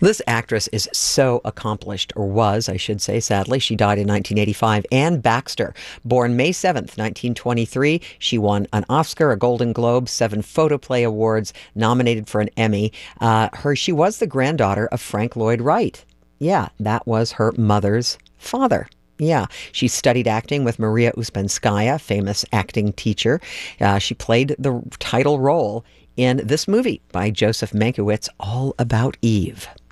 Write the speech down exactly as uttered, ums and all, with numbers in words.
This actress is so accomplished, or was, I should say, sadly. She died in nineteen eighty-five. Anne Baxter, born May seventh, nineteen twenty-three. She won an Oscar, a Golden Globe, seven Photoplay Awards, nominated for an Emmy. Uh, her, she was the granddaughter of Frank Lloyd Wright. Yeah, that was her mother's father. Yeah, she studied acting with Maria Uspenskaya, famous acting teacher. Uh, she played the title role in this movie by Joseph Mankiewicz, All About Eve.